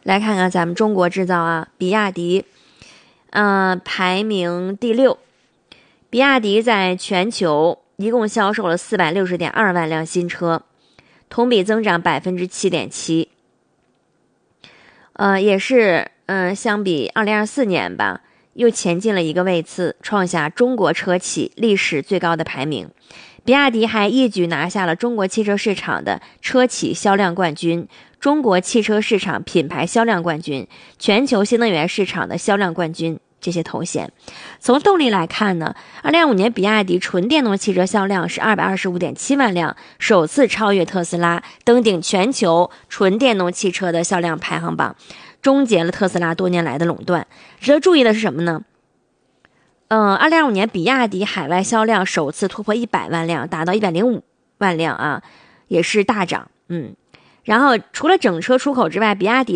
来看看咱们中国制造啊，比亚迪，排名第6。比亚迪在全球一共销售了460.2万辆新车，同比增长7.7%。也是相比2024年吧，又前进了一个位次，创下中国车企历史最高的排名。比亚迪还一举拿下了中国汽车市场的车企销量冠军、中国汽车市场品牌销量冠军、全球新能源市场的销量冠军这些头衔。从动力来看呢，2025年比亚迪纯电动汽车销量是225.7万辆，首次超越特斯拉，登顶全球纯电动汽车的销量排行榜，终结了特斯拉多年来的垄断。值得注意的是什么呢？2025年比亚迪海外销量首次突破100万辆，达到105万辆啊，也是大涨。然后除了整车出口之外，比亚迪